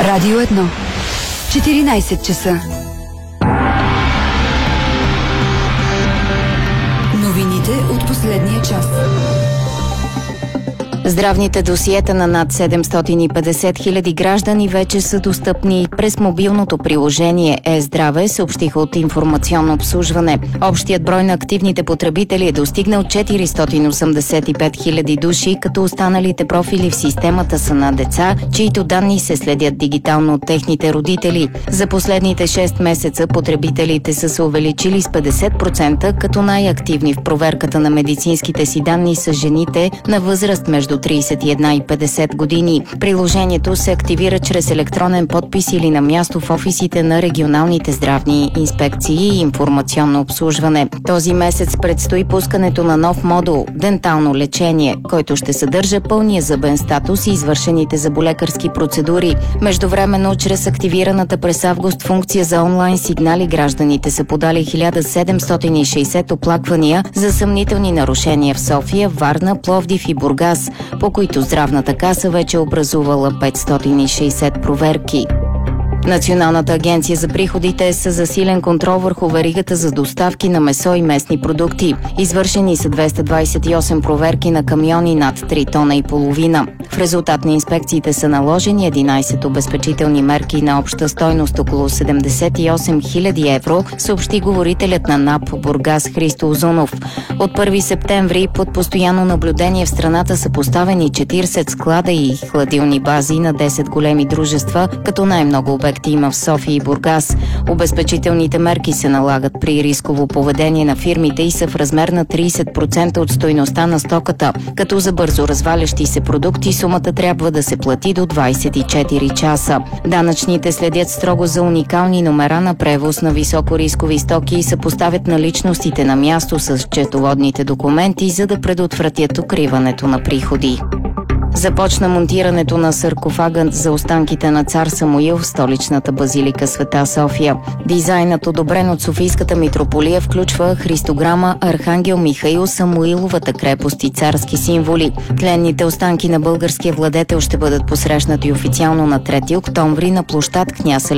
Радио 1. 14 часа. Новините от последния час. Здравните досиета на над 750 хиляди граждани вече са достъпни през мобилното приложение Е-здраве, съобщиха от Информационно обслужване. Общият брой на активните потребители е достигнал 485 хиляди души, като останалите профили в системата са на деца, чието данни се следят дигитално от техните родители. За последните 6 месеца потребителите са се увеличили с 50%, като най-активни в проверката на медицинските си данни са жените на възраст между 31 и 50 години. Приложението се активира чрез електронен подпис или на място в офисите на регионалните здравни инспекции и информационно обслужване. Този месец предстои пускането на нов модул «Дентално лечение», който ще съдържа пълния зъбен статус и извършените зъболекарски процедури. Междувременно, чрез активираната през август функция за онлайн сигнали, гражданите са подали 1760 оплаквания за съмнителни нарушения в София, Варна, Пловдив и Бургас, по които здравната каса вече е образувала 560 проверки. Националната агенция за приходите е със засилен контрол върху веригата за доставки на месо и местни продукти. Извършени са 228 проверки на камиони над 3 тона и половина. В резултат на инспекциите са наложени 11 обезпечителни мерки на обща стойност около 78 000 евро, съобщи говорителят на НАП Бургас Христо Озунов. От 1 септември под постоянно наблюдение в страната са поставени 40 склада и хладилни бази на 10 големи дружества, като най-много обекти има в София и Бургас. Обезпечителните мерки се налагат при рисково поведение на фирмите и са в размер на 30% от стойността на стоката, като за бързо развалящи се продукти сумата трябва да се плати до 24 часа. Данъчните следят строго за уникални номера на превоз на високорискови стоки и съпоставят наличностите на място с счетоводните документи, за да предотвратят укриването на приходи. Започна монтирането на саркофага за останките на цар Самуил в столичната базилика Света София. Дизайнът, одобрен от Софийската митрополия, включва христограма, архангел Михаил, Самуиловата крепост и царски символи. Тленните останки на българския владетел ще бъдат посрещнати официално на 3 октомври на площад Княз